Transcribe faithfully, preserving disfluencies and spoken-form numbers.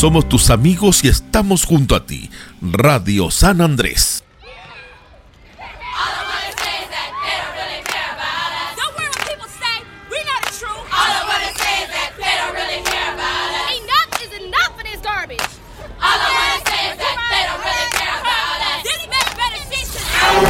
somos tus amigos y estamos junto a ti. Radio San Andrés.